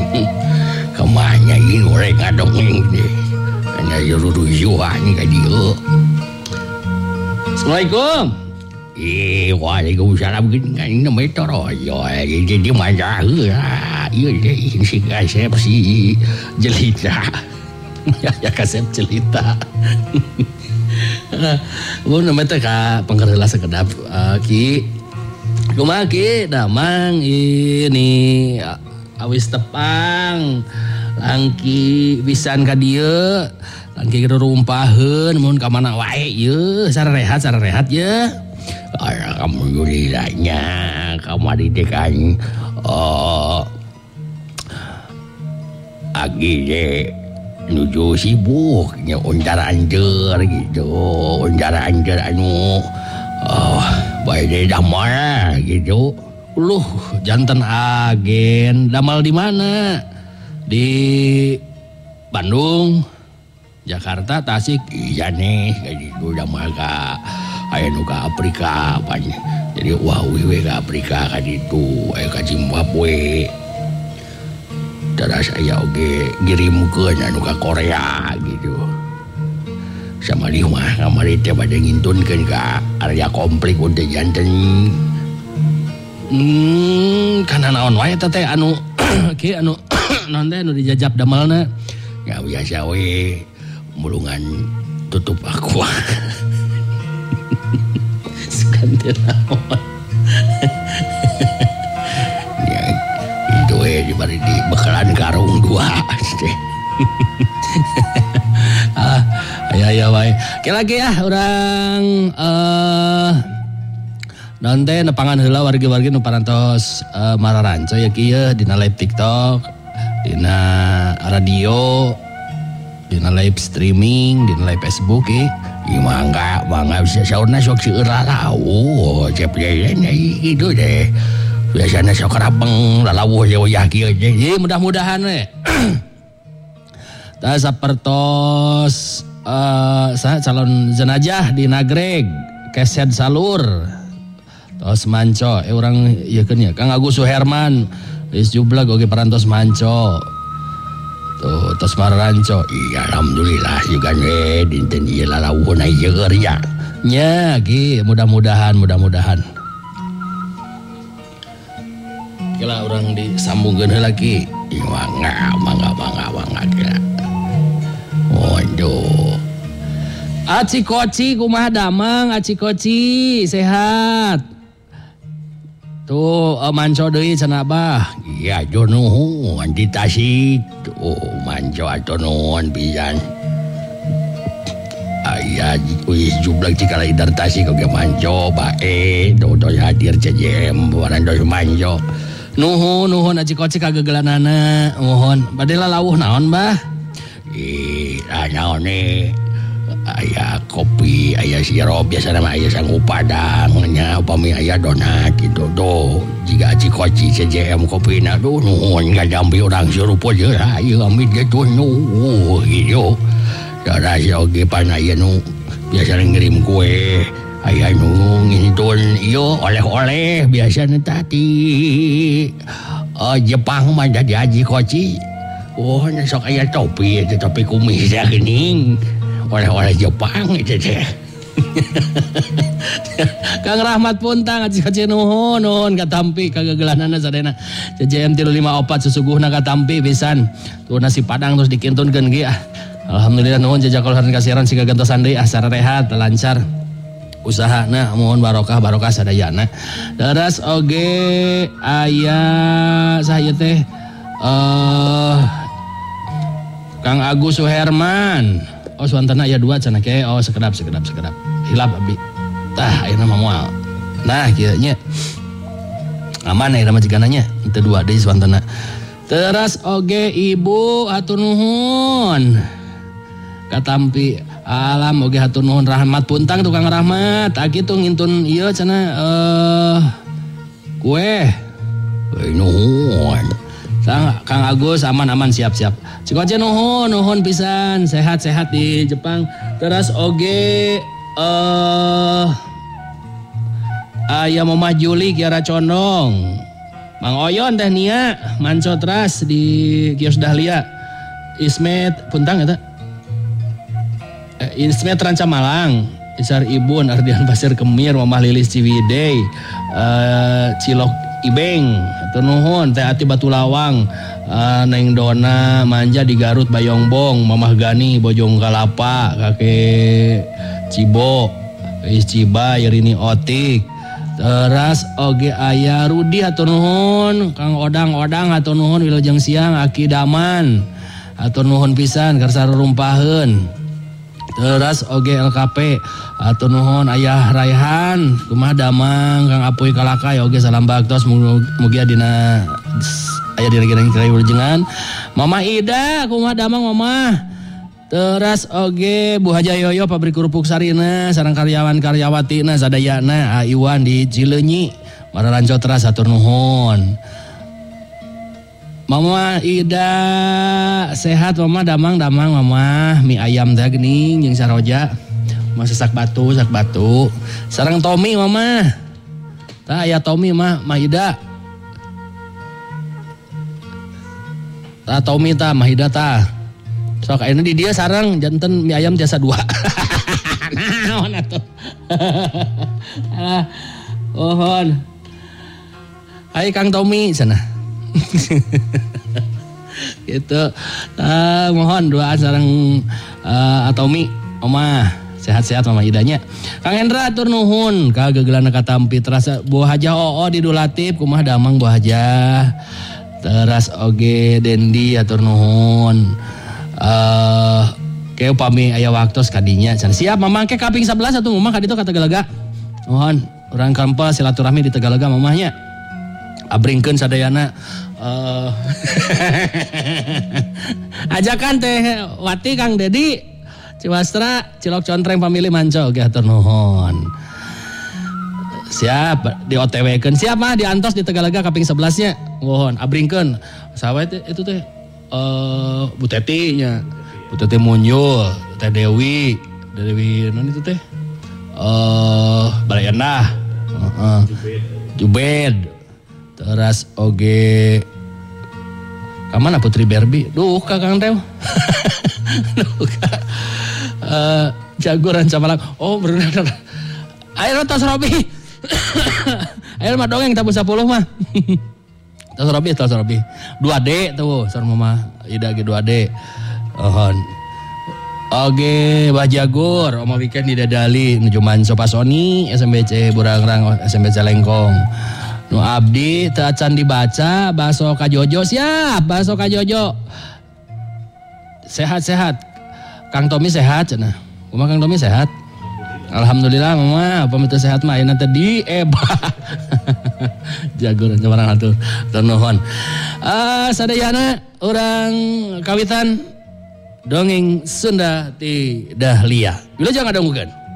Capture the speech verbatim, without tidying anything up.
Kemana ini orang ngadongeng deh. Hanya yururujuan ka dia. Assalamualaikum. Eh, waalaikumsalam kan namanya toroyo. Jadi mana lah. Iya deh, si kasep si jelita. Ya kasep jelita. Gua namanya teh ka pengkerela sekedap ki. Kumaha ki damang ini awis tepang. Langki pisan ka dieu. Langki rumpaheun mun ka mana wae ieu, sara rehat sara rehat ye. Alhamdulillahnya kamari teh kan uh, agi je nuju sibuk nya uncara anjeur gitu. Uncara anjeur anu uh, bae de damel gitu. Uluh janten agen damel di mana? Di Bandung, Jakarta, Tasik, iya nih kayak gitu damel ka aya nu ka Afrika apanya. Jadi wah we ka Afrika ka ditu, aya ka Zimbabwe. Terus aya oge ngirimkeun anu ka Korea gitu. Sama di mah kamari teh bade ngintunkeun ka area konflik untuk janten. Hmm, kana naon wae teh anu ki anu naon teh anu dijajab damelna. Ya biasa we mulungan tutup aku. Sekantir naon. Ya itu we dibari di bekalan karung dua. Ah, aya aya wae. Oke lagi ya urang eh nanti nepangan heula wargi-wargi nu parantos uh, mararanco ya kieu dina live TikTok, dina radio, dina live streaming, dina live Facebook ieu. Ieu mangga mangga bisa saurna sok seueur lalauh, cep nya gitu deh. Biasana sok rabeng lalauh ya kieu je. Mudah-mudahan we. Tah sapertos uh, saha calon jenazah di Nagreg, Keset Salur. Tos manco, eh orang iya kan ya, Kang Agus Suherman, Is Jublag oke parantos manco, tuh tos maranco, iya alhamdulillah juga nih, dinten iya lalauhun aja kerja, nya, ki, mudah-mudahan, mudah-mudahan. Kira orang disambungkan lagi, iya mangga, mangga, mangga, mangga, kira. Waduh. Aci Koci kumaha damang, Aci Koci sehat. Tuh uh, manco deui cenah bah. Iya jo nuhun di Tasik. Tuh manco atuh nuhun pisan. Aya wis jublag cikala idar Tasik oge manco bae. Tuh tuh hadir C J M barandos manco. Nuhun nuhun aci koci kagegelanana. Nuhun. Bade lalauh naon bah? Ih, naon ne? Aya kopi, aya sirup, biasa nama aya sanggup padang, nya upami aya donat gitu tuh. Jika Aci Koci C J M kopi na tuh nuhun ngadampi orang sirup aja lah, aya amit gitu nuh gitu. Cara si oge pan aya nu biasa ngirim kue, aya nu ngintun iyo oleh-oleh biasa tadi. Uh, Jepang mah jadi Aci Koci. Oh, sok aya topi, topi kumis ya gening. Oleh-oleh Jepang itu teh. Kang Rahmat Puntang Aci Koci nuhun nuhun katampi kagagelanana sadena C J M tilu lima opat susuguhna katampi pisan. Tuh nasi padang terus dikintunkeun ge ah. Alhamdulillah nuhun jazakallahu kasiran siga gantosan deui ah sara rehat lancar usahana mohon barokah barokah sadayana. Daras oge aya saha teh eh Kang Agus Suherman. Oh suantana aya dua cenah ke. Oh sekedap sekedap sekedap. Hilap abi. Tah ayeuna mah moal. Nah kieu nya. Aman ayeuna mah cigananya. Teu dua deui suantana. Teras oge Ibu hatur nuhun. Katampi alam oge hatur nuhun Rahmat Puntang tukang Rahmat. Aki tuh ngintun ieu cenah eh kue. Kue nuhun. Kang Agus aman-aman siap-siap. Cikoce nuhun nuhun pisan sehat-sehat di Jepang. Terus oge eh aya Momah Juli Kiara Condong. Mang Oyon teh nia mancotras di kios Dahlia. Ismet Puntang eta. Eh, Ismet Ranca Malang, Isar Ibun Ardian Pasir Kemir, Mamah Lilis Ciwidey, uh, Cilok Ibeng, atur nuhun Teh Ati Batulawang, uh, Neng Dona Manja di Garut Bayongbong, Mamah Gani Bojong Kalapa, Kakek Cibo, Is Ciba, Yerini Otik. Teras oge aya Rudi atur nuhun, Kang Odang-odang atur nuhun wilujeng siang, Aki Daman atur nuhun pisan keur rumpaheun. Teras oge L K P atur nuhun Ayah Raihan, kumaha damang Kang Apuy Kalakay oge salam baktos mugi dina aya di regening wilujeng. Mama Ida kumaha damang Mama. Teras oge Bu Haja Yoyo pabrik kerupuk sarina sareng karyawan-karyawatina sadayana Iwan di Cileunyi mararanco teras atur nuhun. Mama Ida sehat Mama damang-damang Mama mie ayam teh geuning jeung saroja mah sak batu sak batu sareng Tommy Mama tah aya Tommy mah Mah Ida tah Tommy tah Mah Ida tah sok ayeuna di dia sareng janten mie ayam jasa dua. Naon atuh. Ah, ohon. Hai Kang Tommy cenah. Gitu. Ah, mohon doaan sareng uh, Tommy, Omah. Sehat-sehat Mama Idanya. Kang Hendra atur nuhun kagegelan katampi terasa buah haja oo di Dulatif kumaha damang buah haja. Teras oge Dendi atur nuhun. Uh, kayak upami aya waktos kadinya can siap Mamang ke kaping sebelas atuh Mamah kaditu ka Tegalaga mohon urang kampel silaturahmi di Tegalaga Mamahnya abringkeun sadayana uh, ajakan teh Wati Kang Dedi Ciwastra Cilok Contreng pamilih manco ge atur nuhun siap di O T W keun siap mah diantos di Tegalaga kaping sebelas nya mohon abringkeun saha itu teh Uh, Bu Teti nya Bu Teti Munyul Teh Dewi Dewi non itu teh uh, Balai Endah uh, uh, Jubed teras oge kamana Putri Berbi duh Kakang Dew duh uh, Jagoran Camalang oh bener ayo tos Robi ayo mah dongeng tabu sepuluh mah tos Robi, tos Robi. dua D tuh, sar Mama Ida ge dua D. Ohon. Oge Bah Jagur, Oma Weekend di Dadali, nuju Manso Pasoni, S M B C Burangrang, S M B C Lengkong. Nu abdi teu acan dibaca, Baso Kajojo siap, Baso Kajojo. Sehat-sehat. Kang Tommy sehat cenah. Kumaha Kang Tommy sehat? Alhamdulillah Mama, apa itu sehat mah ayeuna teh di eba. Jagur camarang atuh nuhun. Ah sadayana urang kawitan dongeng Sunda ti Dahlia. Wilujeng ngadonggukeun.